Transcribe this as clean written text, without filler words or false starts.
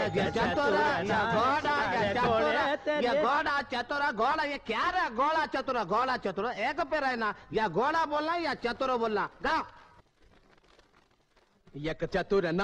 चतुरा घोड़ा ये क्या रे घोड़ा चतुरा एक पे रहना या घोड़ा बोलना या चतुर बोलना गा एक चतुर